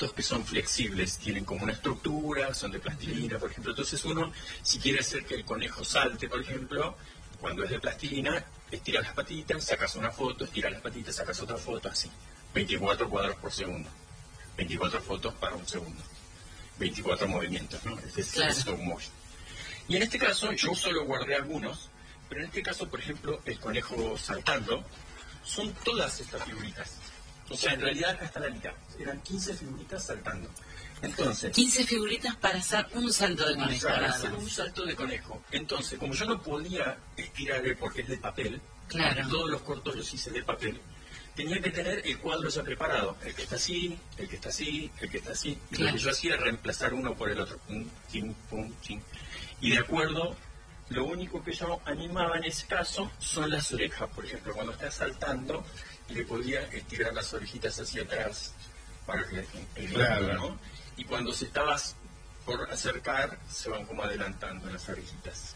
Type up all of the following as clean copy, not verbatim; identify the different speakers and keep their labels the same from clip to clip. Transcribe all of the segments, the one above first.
Speaker 1: conejitos que son flexibles, tienen como una estructura, son de plastilina, por ejemplo. Entonces uno, si quiere hacer que el conejo salte, por ejemplo, cuando es de plastilina, estira las patitas, sacas una foto, estira las patitas, sacas otra foto, así. 24 cuadros por segundo. 24 fotos para un segundo. 24 movimientos, ¿no? Es stop motion. Y en este caso, yo solo guardé algunos, pero en este caso, por ejemplo, el conejo saltando, son todas estas figuritas. O sea, en realidad acá está la mitad. Eran 15 figuritas saltando. Entonces,
Speaker 2: 15 figuritas para hacer un salto de conejo.
Speaker 1: Para hacer un salto de conejo. Entonces, como yo no podía estirarle porque es de papel,
Speaker 2: claro,
Speaker 1: todos los cortos los hice de papel, tenía que tener el cuadro ya preparado. El que está así, el que está así, el que está así. Y lo que yo hacía era reemplazar uno por el otro. Pum, ching, pum, ching. Y de acuerdo, lo único que yo animaba en ese caso son las orejas. Por ejemplo, cuando está saltando, le podía estirar las orejitas hacia atrás para que
Speaker 3: claro,
Speaker 1: ¿no? Y cuando se estabas por acercar, se van como adelantando las orejitas.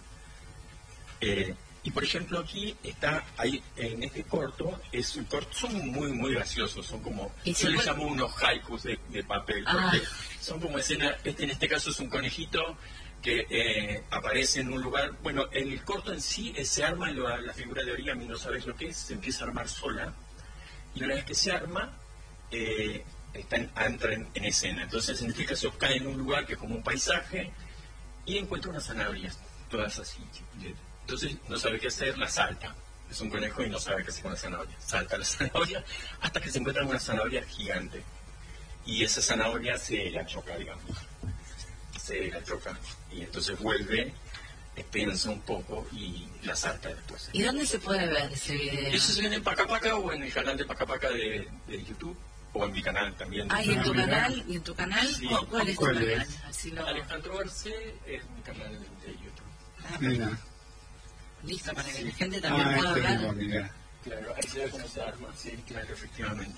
Speaker 1: Y por ejemplo aquí está, ahí en este corto, es un corto, son muy graciosos, son como, yo les llamo unos haikus de papel, porque son como escena, en este caso es un conejito que aparece en un lugar, bueno, el corto en sí se arma la figura de origami, no sabes lo que es, se empieza a armar sola, y una vez que se arma, entra en escena. Entonces en este caso cae en un lugar que es como un paisaje, y encuentra unas zanahorias, todas así. Entonces no sabe qué hacer, la salta. Es un conejo y no sabe qué hacer con la zanahoria. Salta la zanahoria hasta que se encuentra una zanahoria gigante. Y esa zanahoria se la choca, digamos. Se la choca. Y entonces vuelve, piensa un poco y la salta después.
Speaker 2: ¿Y dónde se puede ver ese video?
Speaker 1: Eso se ve en Paca Paca o en el canal de Paca Paca de YouTube. O en mi canal también.
Speaker 2: ¿Y en tu canal? ¿Y en tu canal?
Speaker 1: Sí.
Speaker 2: ¿Cuál es tu canal? Así lo...
Speaker 1: Alejandro Arce es mi canal de YouTube.
Speaker 3: Mira.
Speaker 2: Listo, para que la gente también pueda hablar.
Speaker 3: Mira.
Speaker 1: Claro, ahí se ve cómo se arma, sí, claro, efectivamente.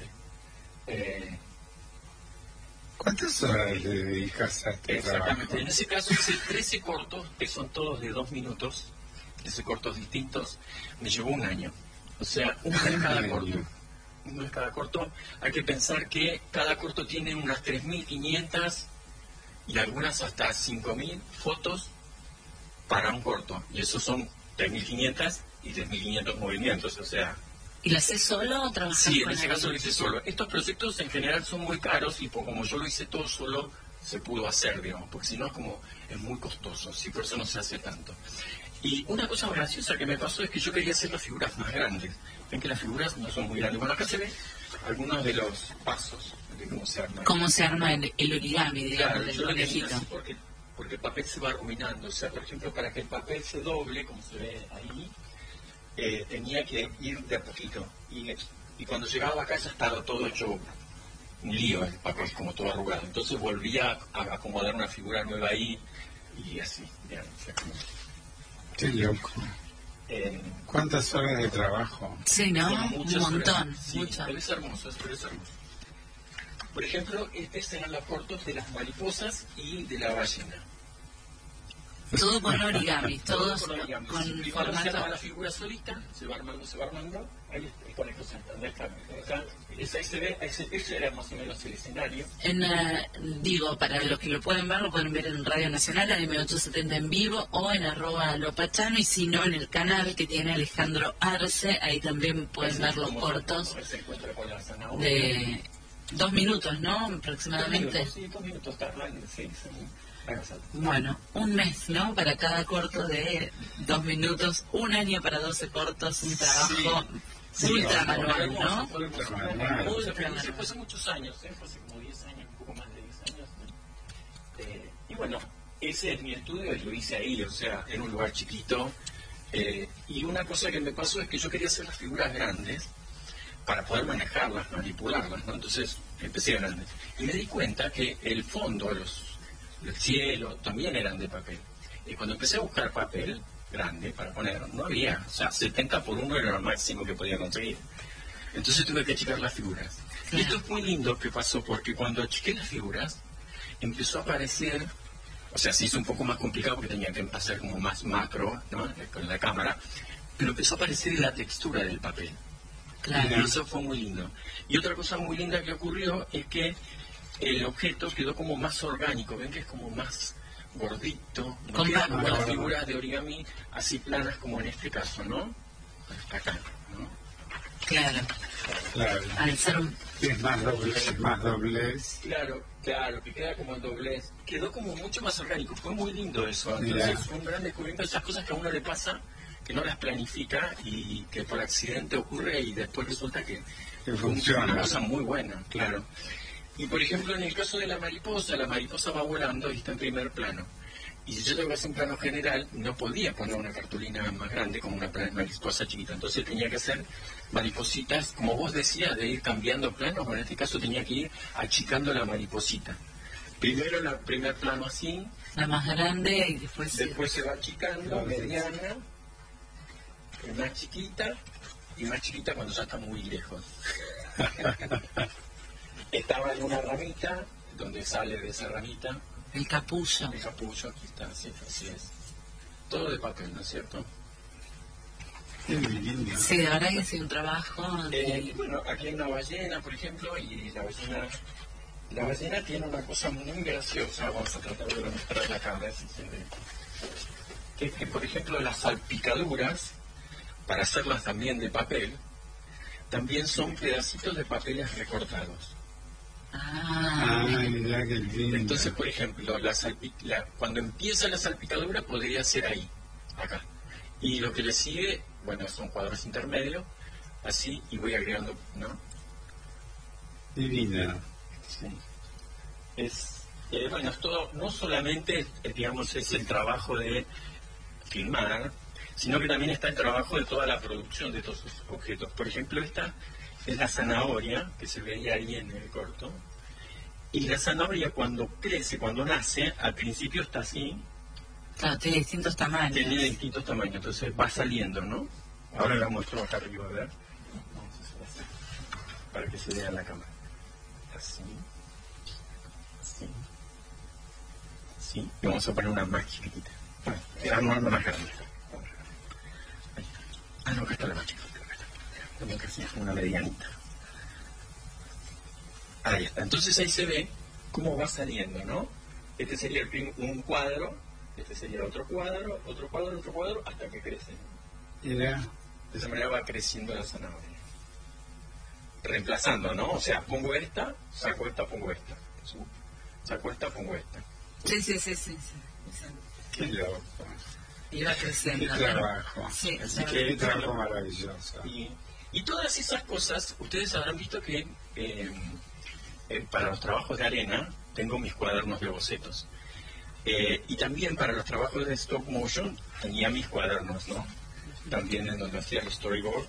Speaker 3: ¿Cuántas horas le dedicas a este
Speaker 1: Exactamente,
Speaker 3: trabajo?
Speaker 1: en ese caso hice 13 cortos, que son todos de 2 minutos, 13 cortos distintos, me llevó un año. O sea, uno de cada corto. Uno de cada corto. Hay que pensar que cada corto tiene unas 3.500 y algunas hasta 5.000 fotos para un corto. Y esos son 3.500 y 3.500 movimientos, o sea...
Speaker 2: ¿Y lo haces solo o trabajas con
Speaker 1: Sí, en ese caso lo hice solo. Estos proyectos en general son muy caros y como yo lo hice todo solo, se pudo hacer, digamos, porque si no es muy costoso, sí, por eso no se hace tanto. Y una cosa graciosa que me pasó es que yo quería hacer las figuras más grandes. Ven que las figuras no son muy grandes. Bueno, acá se ven algunos de los pasos de cómo se arma.
Speaker 2: ¿Cómo se arma el origami, digamos,
Speaker 1: Claro,
Speaker 2: del
Speaker 1: yo lo quería
Speaker 2: conejito?
Speaker 1: así porque el papel se va arruinando. O sea, por ejemplo, para que el papel se doble, como se ve ahí, tenía que ir de a poquito. Y cuando llegaba acá ya estaba todo hecho un lío, el papel como todo arrugado. Entonces volvía a acomodar una figura nueva ahí y así. Ya, o sea, como...
Speaker 3: Qué loco. ¿Cuántas horas de trabajo?
Speaker 2: Sí, ¿no?
Speaker 1: Un
Speaker 2: montón.
Speaker 1: Sí,
Speaker 2: Mucho.
Speaker 1: pero es hermoso, Por ejemplo, estos eran los cortos de las mariposas y de la ballena.
Speaker 2: Todo con origami, todos
Speaker 1: con origami.
Speaker 2: con
Speaker 1: Y cuando se arma
Speaker 2: formato...
Speaker 1: la figura solita, se va armando, ahí el conejo saltando. Acá, ahí se ve, ese era más o menos el escenario.
Speaker 2: Digo, para los que lo pueden ver en Radio Nacional, AM870 en vivo, o en @lopachano, y si no, en el canal que tiene Alejandro Arce, ahí también pueden ver los cortos
Speaker 1: Se encuentra con la zanahoria.
Speaker 2: de 2 minutos, ¿no? Aproximadamente.
Speaker 1: 2 minutos, está hablando, sí.
Speaker 2: Bueno, un mes, ¿no? Para cada corto de 2 minutos, un año para 12 cortos, un trabajo ultra manual, ¿no?
Speaker 1: Fue hace muchos años, fue hace como 10 años, un poco más de 10 años. Y bueno, ese es mi estudio y lo hice ahí, o sea, en un lugar chiquito. Y una cosa que me pasó es que yo quería hacer las figuras grandes para poder manejarlas, manipularlas, ¿no? Entonces empecé grandes. Y me di cuenta que el fondo, el cielo, también eran de papel. Y cuando empecé a buscar papel grande para poner, no había. O sea, 70 por 1 era lo máximo que podía conseguir. Entonces tuve que achicar las figuras. Y esto es muy lindo que pasó, porque cuando achiqué las figuras, empezó a aparecer, o sea, se hizo un poco más complicado porque tenía que hacer como más macro, ¿no? Con la cámara, pero empezó a aparecer la textura del papel.
Speaker 2: Claro.
Speaker 1: Y eso fue muy lindo. Y otra cosa muy linda que ocurrió es que el objeto quedó como más orgánico, ven que es como más gordito, no
Speaker 2: Compacto.
Speaker 1: quedan como las figuras de origami así planas como en este caso, ¿no? Acá, ¿no?
Speaker 2: Claro.
Speaker 3: Claro.
Speaker 2: Al ser un...
Speaker 3: Es más doblez.
Speaker 1: Claro, que queda como el doblez. Quedó como mucho más orgánico, fue muy lindo eso. Entonces
Speaker 3: Mirá.
Speaker 1: fue un gran descubrimiento de esas cosas que a uno le pasa, que no las planifica y que por accidente ocurre y después resulta que
Speaker 3: funciona.
Speaker 1: una cosa muy buena, claro. Y por ejemplo, en el caso de la mariposa va volando y está en primer plano. Y si yo tengo que hacer un plano general, no podía poner una cartulina más grande como una mariposa chiquita. Entonces tenía que hacer maripositas, como vos decías, de ir cambiando planos. En este caso tenía que ir achicando la mariposita. Primero el primer plano así,
Speaker 2: La más grande y después
Speaker 1: después se va achicando, mediana, más chiquita, y más chiquita cuando ya está muy lejos. Estaba en una ramita, donde sale de esa ramita
Speaker 2: el capullo.
Speaker 1: el capullo, aquí está, sí, así es. Todo de papel, ¿no es cierto?
Speaker 3: Es muy lindo.
Speaker 2: Sí, de verdad que es un trabajo.
Speaker 1: Bueno, aquí hay una ballena, por ejemplo, y la ballena tiene una cosa muy graciosa, vamos a tratar de mostrar la cámara, si se ve. Que es que, por ejemplo, las salpicaduras, para hacerlas también de papel, también son pedacitos de papeles recortados.
Speaker 3: Mirá qué lindo.
Speaker 1: Entonces, por ejemplo, cuando empieza la salpicadura podría ser ahí, acá. Y lo que le sigue, bueno, son cuadros intermedios, así, y voy agregando, ¿no?
Speaker 3: Divina.
Speaker 1: Sí. Bueno, es todo, no solamente, digamos, es el trabajo de filmar, sino que también está el trabajo de toda la producción de todos esos objetos. Por ejemplo, esta es la zanahoria, que se veía ahí en el corto. Y la zanahoria cuando crece, cuando nace, al principio está así,
Speaker 2: Claro, tiene distintos tamaños.
Speaker 1: tiene distintos tamaños, entonces va saliendo, ¿no? Ahora la muestro acá arriba, a ver. Para que se vea en la cámara. Así. Así. Así. Y vamos a poner una más chiquitita. Una más grande. Ahí está. No, acá está la más chiquitita. También casi es una medianita. Ahí está. Entonces ahí se ve cómo va saliendo, ¿no? Este sería un cuadro, este sería otro cuadro, hasta que crece.
Speaker 3: Mira.
Speaker 1: De esa manera va creciendo la zanahoria. Reemplazando, ¿no? O sea, pongo esta, saco esta, pongo esta. Saco esta, pongo esta.
Speaker 2: Sí.
Speaker 3: Qué loco.
Speaker 2: Iba creciendo.
Speaker 3: Qué trabajo.
Speaker 2: Sí,
Speaker 1: Así
Speaker 2: sí.
Speaker 1: que,
Speaker 3: Qué trabajo maravilloso.
Speaker 1: y todas esas cosas, ustedes habrán visto que para los trabajos de arena tengo mis cuadernos de bocetos. Y también para los trabajos de stop motion tenía mis cuadernos, ¿no? También en donde hacía el storyboard.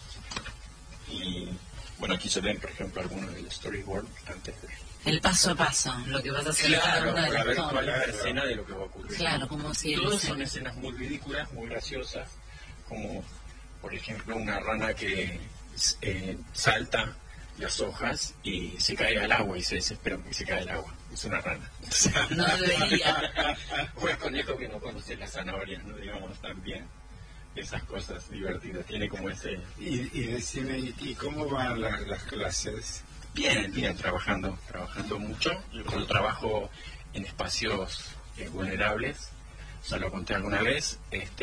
Speaker 1: Y bueno, aquí se ven, por ejemplo, algunos del storyboard antes de...
Speaker 2: El paso a paso, lo que vas a hacer cada
Speaker 1: Claro,
Speaker 2: una de
Speaker 1: para
Speaker 2: las
Speaker 1: ver cuál es la
Speaker 2: tomas.
Speaker 1: escena de lo que va a ocurrir.
Speaker 2: Claro, como si...
Speaker 1: Todas son escenas muy ridículas, muy graciosas, como por ejemplo una rana que salta las hojas y se cae al agua y se desespera porque se cae al agua. Es una rana. O sea,
Speaker 2: No debería.
Speaker 1: o el conejo que no conoce las zanahorias, ¿no? Digamos, también. Esas cosas divertidas. Tiene como ese...
Speaker 3: Y decime, ¿y cómo van las clases?
Speaker 1: Bien, trabajando mucho. Yo trabajo en espacios vulnerables, ya lo conté alguna vez.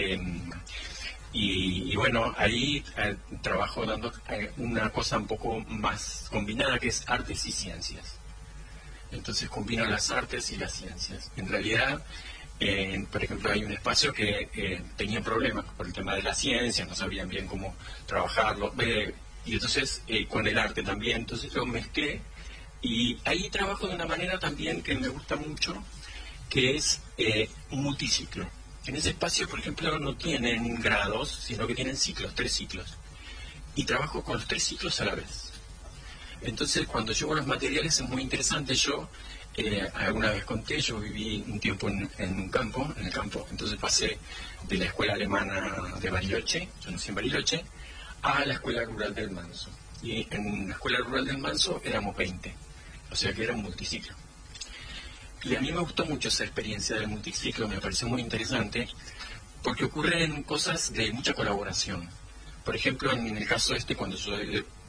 Speaker 1: Y bueno, ahí trabajo dando una cosa un poco más combinada, que es artes y ciencias. Entonces combino las artes y las ciencias. En realidad, por ejemplo, hay un espacio que tenía problemas por el tema de la ciencia, no sabían bien cómo trabajarlo. Y entonces con el arte también, entonces lo mezclé. Y ahí trabajo de una manera también que me gusta mucho, que es un multiciclo. En ese espacio, por ejemplo, no tienen grados, sino que tienen ciclos, 3 ciclos. Y trabajo con los 3 ciclos a la vez. Entonces, cuando llevo los materiales es muy interesante. Yo, alguna vez conté, yo viví un tiempo en el campo, entonces pasé de la escuela alemana de Bariloche, yo nací en Bariloche, a la escuela rural del Manso. Y en la escuela rural del Manso éramos 20, o sea que era un multiciclo. Y a mí me gustó mucho esa experiencia del multiciclo, me pareció muy interesante, porque ocurren cosas de mucha colaboración. Por ejemplo, en el caso cuando yo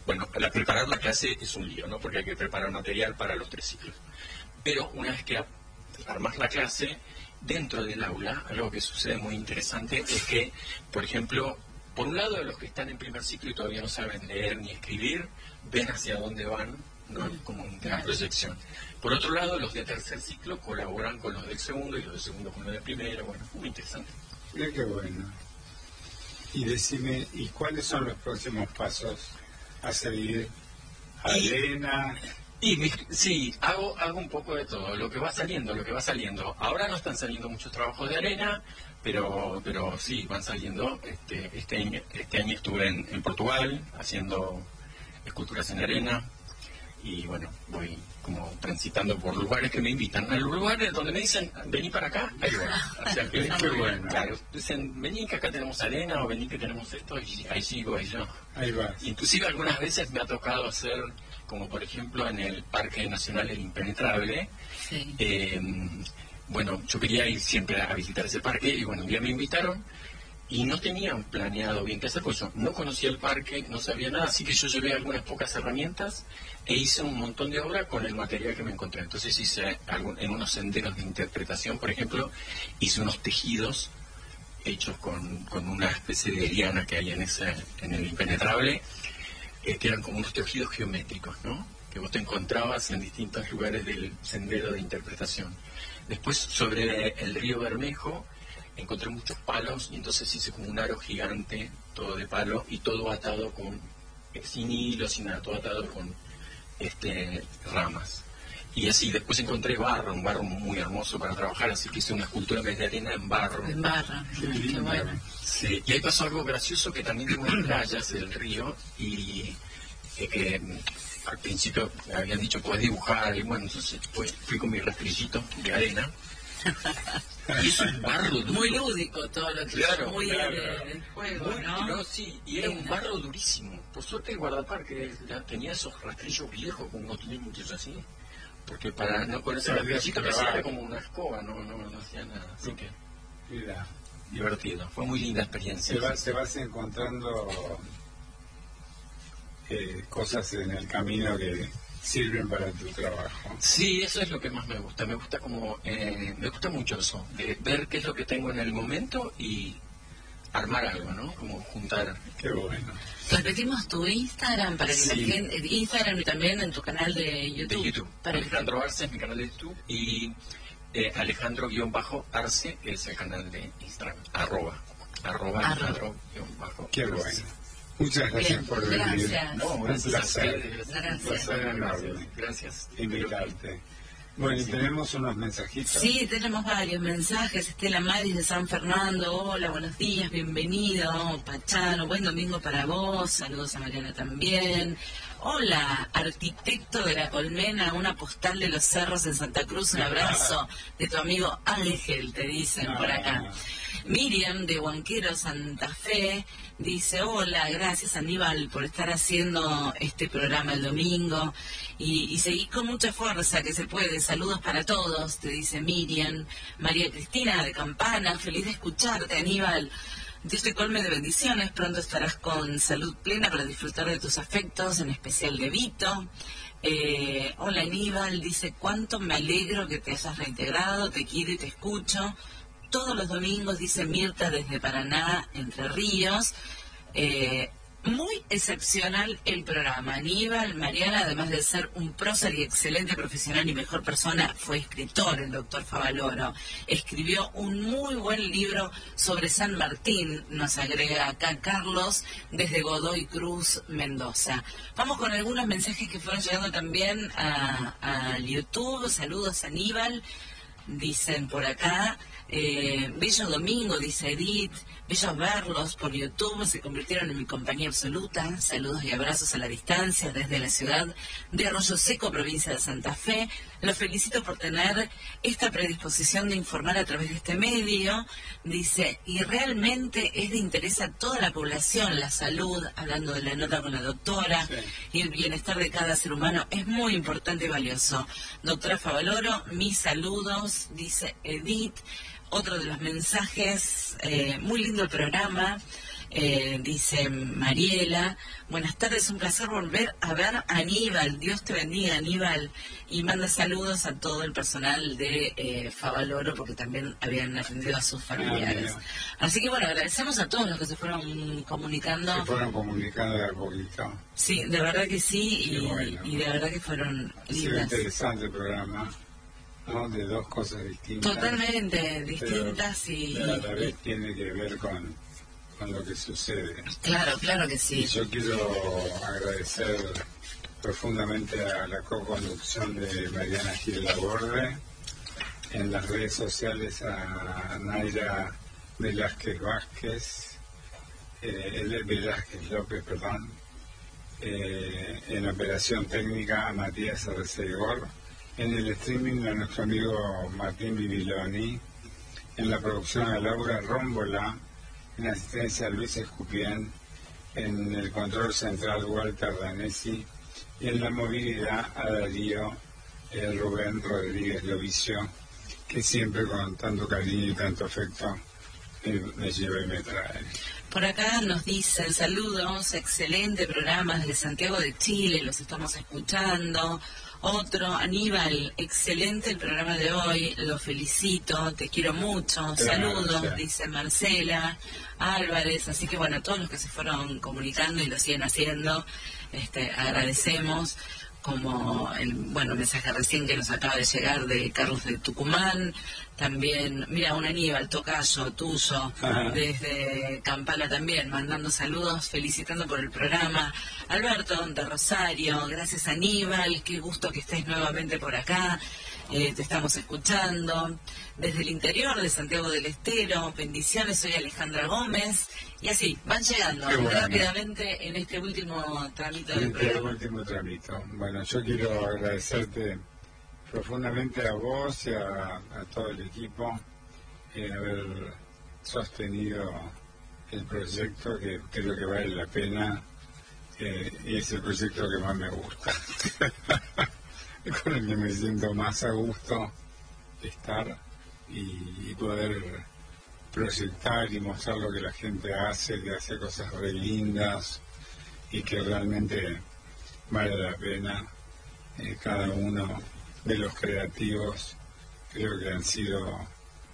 Speaker 1: bueno, preparar la clase es un lío, ¿no? Porque hay que preparar material para los 3 ciclos. Pero una vez que armas la clase, dentro del aula, algo que sucede muy interesante es que, por ejemplo, por un lado, los que están en primer ciclo y todavía no saben leer ni escribir, ven hacia dónde van, ¿no? Como una proyección. Por otro lado, los de tercer ciclo colaboran con los del segundo y los del segundo con los del primero. Bueno, muy interesante.
Speaker 3: Mira qué bueno. Y decime, ¿y cuáles son los próximos pasos a seguir? Arena.
Speaker 1: Sí, hago un poco de todo, lo que va saliendo. Ahora no están saliendo muchos trabajos de arena, pero sí, van saliendo. Este año estuve en Portugal haciendo esculturas en arena y bueno, voy como transitando por lugares que me invitan. A los lugares donde me dicen, vení para acá, ahí voy. O sea,
Speaker 3: Qué bueno.
Speaker 1: Claro, dicen, vení que acá tenemos arena o vení que tenemos esto y ahí sí voy yo.
Speaker 3: Ahí va.
Speaker 1: Inclusive algunas veces me ha tocado hacer, como por ejemplo en el Parque Nacional El Impenetrable.
Speaker 2: Sí.
Speaker 1: Bueno, yo quería ir siempre a visitar ese parque y bueno, un día me invitaron y no tenían planeado bien qué hacer, pues yo no conocía el parque, no sabía nada, así que yo llevé algunas pocas herramientas e hice un montón de obra con el material que me encontré. Entonces hice en unos senderos de interpretación, por ejemplo, hice unos tejidos hechos con una especie de liana que hay en el Impenetrable, que eran como unos tejidos geométricos, ¿no? Que vos te encontrabas en distintos lugares del sendero de interpretación. Después, sobre el río Bermejo, encontré muchos palos y entonces hice como un aro gigante, todo de palo y todo atado sin hilo, sin nada, todo atado con ramas. Y así, después encontré un barro muy hermoso para trabajar, así que hice una escultura de arena en barro.
Speaker 2: En barro, qué bueno.
Speaker 1: Sí, y ahí pasó algo gracioso, que también tengo playas del río y que al principio me habían dicho, puedes dibujar, y bueno, entonces fui con mi rastrillito de arena. Y es un barro duro.
Speaker 2: Muy lúdico todo lo que
Speaker 1: Claro,
Speaker 2: es muy
Speaker 1: claro.
Speaker 2: del juego, ¿no?
Speaker 1: No, sí, y era un barro durísimo. Por suerte el guardaparque tenía esos rastrillos viejos con unos límites así, porque para no ponerse el rastrillito que hacía era como una escoba, no hacía nada. Así que,
Speaker 3: Mira,
Speaker 1: divertido. Fue muy linda experiencia.
Speaker 3: te vas encontrando cosas en el camino que sirven para tu trabajo.
Speaker 1: Sí, eso es lo que más me gusta. Me gusta me gusta mucho eso, de ver qué es lo que tengo en el momento y armar algo, ¿no? Como juntar.
Speaker 3: Qué bueno.
Speaker 2: Repetimos tu Instagram para que
Speaker 1: Sí.
Speaker 2: la gente, Instagram y también en tu canal de YouTube.
Speaker 1: De YouTube.
Speaker 2: Para que-
Speaker 1: Alejandro Arce es mi canal de YouTube y Alejandro-Arce es el canal de Instagram. Arroba Alejandro-Arce.
Speaker 3: Qué bueno. Muchas gracias
Speaker 2: Bien,
Speaker 3: por venir.
Speaker 2: gracias.
Speaker 1: No,
Speaker 3: Un
Speaker 1: gracias a
Speaker 3: placer.
Speaker 1: ustedes.
Speaker 2: Gracias.
Speaker 3: Un placer enorme
Speaker 1: Gracias.
Speaker 3: invitarte. Bueno, y tenemos unos mensajitos.
Speaker 2: Sí, tenemos varios mensajes. Estela Maris de San Fernando, hola, buenos días, bienvenido. Pachano, buen domingo para vos. Saludos a Mariana también. Hola, arquitecto de la Colmena, una postal de los cerros en Santa Cruz, un abrazo de tu amigo Ángel, te dicen por acá. Miriam de Huanquero, Santa Fe, dice, hola, gracias Aníbal por estar haciendo este programa el domingo y seguís con mucha fuerza, que se puede. Saludos para todos, te dice Miriam. María Cristina de Campana, feliz de escucharte, Aníbal. Dios te colme de bendiciones, pronto estarás con salud plena para disfrutar de tus afectos, en especial de Vito. Hola Aníbal, dice, cuánto me alegro que te hayas reintegrado, te quiero y te escucho. Todos los domingos, dice Mirta desde Paraná, Entre Ríos. Muy excepcional el programa. Aníbal, Mariana, además de ser un prócer y excelente profesional y mejor persona, fue escritor, el doctor Favaloro. Escribió un muy buen libro sobre San Martín, nos agrega acá Carlos, desde Godoy Cruz, Mendoza. Vamos con algunos mensajes que fueron llegando también al YouTube. Saludos, Aníbal. Dicen por acá, bello domingo, dice Edith, bello verlos por YouTube, se convirtieron en mi compañía absoluta. Saludos y abrazos a la distancia desde la ciudad de Arroyo Seco, provincia de Santa Fe. Los felicito por tener esta predisposición de informar a través de este medio. Dice, y realmente es de interés a toda la población, la salud, hablando de la nota con la doctora,
Speaker 3: Sí.
Speaker 2: y el bienestar de cada ser humano es muy importante y valioso. Doctora Favaloro, mis saludos, dice Edith. Otro de los mensajes, muy lindo el programa. Dice Mariela, buenas tardes, un placer volver a ver a Aníbal, Dios te bendiga Aníbal, y manda saludos a todo el personal de Favaloro porque también habían atendido a sus familiares. Así que bueno, agradecemos a todos los que se fueron comunicando.
Speaker 3: Se fueron comunicando de a poquito.
Speaker 2: Sí, de verdad que sí, y de verdad que fueron lindas.
Speaker 3: Ha sido interesante el programa, ¿no? De dos cosas distintas.
Speaker 2: Totalmente distintas
Speaker 3: pero a la vez tiene que ver con lo que sucede.
Speaker 2: Claro, claro que sí.
Speaker 3: Y yo quiero agradecer profundamente a la co-conducción de Mariana Gil Laborde, en las redes sociales a Naira Velázquez López, en operación técnica a Matías Arcegor, en el streaming a nuestro amigo Martín Bibiloni, en la producción a Laura Rómbola, en asistencia a Luis Escupián, en el control central Walter Danesi y en la movilidad a Darío Rubén Rodríguez Lovicio, que siempre con tanto cariño y tanto afecto me lleva y me trae.
Speaker 2: Por acá nos dicen saludos, excelente programa desde Santiago de Chile, los estamos escuchando. Otro, Aníbal, excelente el programa de hoy, lo felicito, te quiero mucho, saludos, dice Marcela Álvarez, así que bueno, todos los que se fueron comunicando y lo siguen haciendo, agradecemos, como el mensaje recién que nos acaba de llegar de Carlos de Tucumán, también, mira, un Aníbal, tocayo, tuyo, desde Kampala también, mandando saludos, felicitando por el programa. Alberto, de Rosario, gracias Aníbal, qué gusto que estés nuevamente por acá, te estamos escuchando. Desde el interior de Santiago del Estero, bendiciones, soy Alejandra Gómez, y así, van llegando rápidamente en este último trámite del programa.
Speaker 3: Bueno, yo quiero agradecerte profundamente a vos y a todo el equipo haber sostenido el proyecto, que creo que vale la pena, y es el proyecto que más me gusta, con el que me siento más a gusto estar y poder proyectar y mostrar lo que la gente hace, que hace cosas re lindas y que realmente vale la pena. Cada uno de los creativos creo que han sido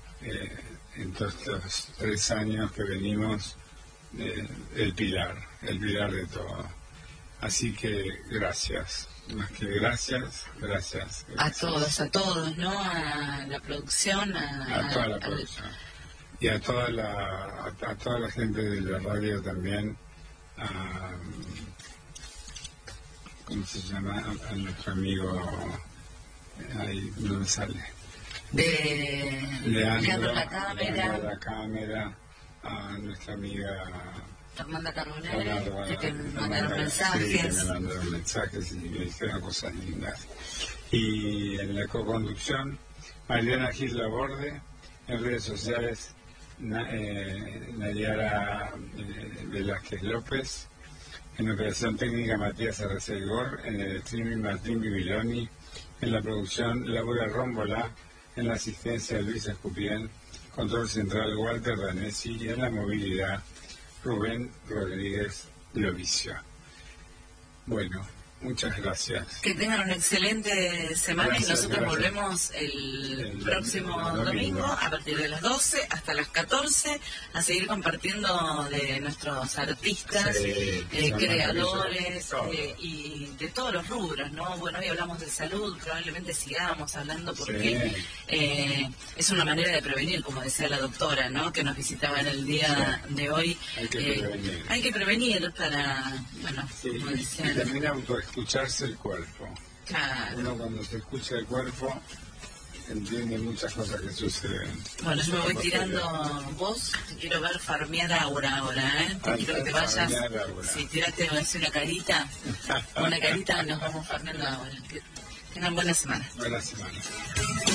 Speaker 3: en todos estos 3 años que venimos el pilar de todo. Así que gracias, más que gracias.
Speaker 2: A todos, ¿no? A la producción,
Speaker 3: a toda la producción y a toda la gente de la radio también, ¿cómo se llama? A nuestro amigo, ahí no me sale, Leandro la cámara, a nuestra amiga
Speaker 2: Fernanda Carbonell, que me mandaron mensajes.
Speaker 3: Sí, que me mandaron mensajes y me dijeron cosas lindas. Y en la co-conducción, Mariana Gil Laborde, en redes sociales, Nayara Velázquez López, en operación técnica Matías Arcegor, en el streaming Martín Bibiloni, en la producción Laura Rómbola, en la asistencia Luis Escupián, control central Walter Danesi y en la movilidad Rubén Rodríguez Lovicio. Bueno, muchas gracias.
Speaker 2: Que tengan una excelente semana y nosotros volvemos el próximo domingo a partir de las 12 hasta las 14 a seguir compartiendo de nuestros artistas, creadores y de todos los rubros, ¿no? Bueno, hoy hablamos de salud, probablemente sigamos hablando porque es una manera de prevenir, como decía la doctora, ¿no? Que nos visitaba en el día de hoy. Hay que prevenir para, bueno, como decía.
Speaker 3: Y también escucharse el cuerpo.
Speaker 2: Claro.
Speaker 3: Uno cuando se escucha el cuerpo entiende muchas cosas que suceden.
Speaker 2: Bueno, yo me voy tirando vos, te quiero ver farmear aura ahora, ¿eh? Te quiero que te vayas. Si tiraste una carita, nos vamos farmeando ahora. Que tengan buena semana.
Speaker 3: Buena semana.